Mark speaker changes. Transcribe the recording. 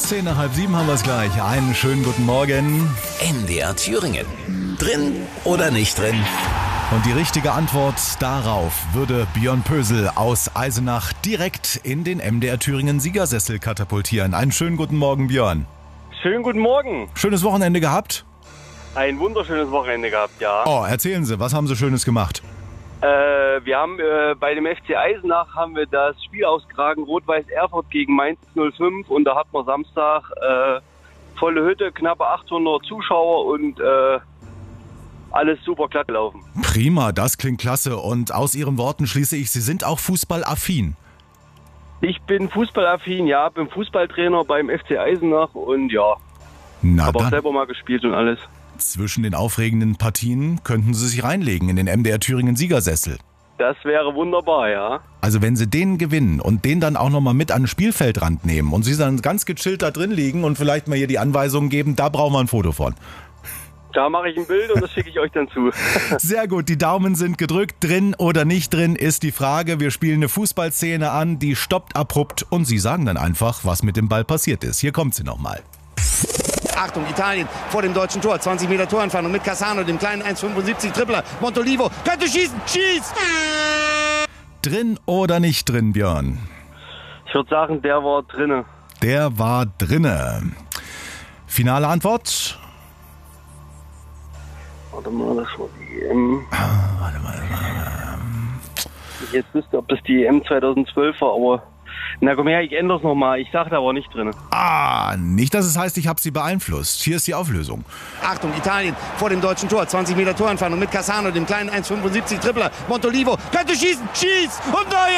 Speaker 1: 6:10, haben wir es gleich. Einen schönen guten Morgen.
Speaker 2: MDR Thüringen. Drin oder nicht drin?
Speaker 1: Und die richtige Antwort darauf würde Björn Pösel aus Eisenach direkt in den MDR Thüringen Siegersessel katapultieren. Einen schönen guten Morgen, Björn.
Speaker 3: Schönen guten Morgen.
Speaker 1: Schönes Wochenende gehabt?
Speaker 3: Ein wunderschönes Wochenende gehabt, ja.
Speaker 1: Oh, erzählen Sie, was haben Sie Schönes gemacht?
Speaker 3: Wir haben bei dem FC Eisenach haben wir das Spiel ausgetragen, Rot-Weiß Erfurt gegen Mainz 05, und da hatten wir Samstag volle Hütte, knappe 800 Zuschauer und alles super glatt gelaufen.
Speaker 1: Prima, das klingt klasse. Und aus Ihren Worten schließe ich, Sie sind auch fußballaffin.
Speaker 3: Ich bin fußballaffin, ja, bin Fußballtrainer beim FC Eisenach und ja, habe auch selber mal gespielt und alles.
Speaker 1: Zwischen den aufregenden Partien könnten Sie sich reinlegen in den MDR Thüringen Siegersessel.
Speaker 3: Das wäre wunderbar, ja.
Speaker 1: Also wenn Sie den gewinnen und den dann auch nochmal mit an den Spielfeldrand nehmen und Sie dann ganz gechillt da drin liegen und vielleicht mal hier die Anweisungen geben, da brauchen wir ein Foto von.
Speaker 3: Da mache ich ein Bild und das schicke ich euch dann zu.
Speaker 1: Sehr gut, die Daumen sind gedrückt. Drin oder nicht drin ist die Frage. Wir spielen eine Fußballszene an, die stoppt abrupt und Sie sagen dann einfach, was mit dem Ball passiert ist. Hier kommt sie nochmal.
Speaker 4: Achtung, Italien vor dem deutschen Tor, 20 Meter Torentfernung mit Cassano, dem kleinen 1,75 Dribbler. Montolivo könnte schießen, schießt!
Speaker 1: Drin oder nicht drin, Björn?
Speaker 3: Ich würde sagen, der war drinne.
Speaker 1: Der war drinne. Finale Antwort?
Speaker 3: Warte mal, das war die EM.
Speaker 1: Warte mal.
Speaker 3: Ich jetzt wüsste, ob das die EM 2012 war, aber na komm her, ich ändere es nochmal. Ich sage da aber nicht drin.
Speaker 1: Nicht, dass es heißt, ich habe Sie beeinflusst. Hier ist die Auflösung.
Speaker 4: Achtung, Italien vor dem deutschen Tor, 20 Meter Torentfernung mit Cassano, dem kleinen 1,75 Dribbler. Montolivo könnte schießen, schießt! Und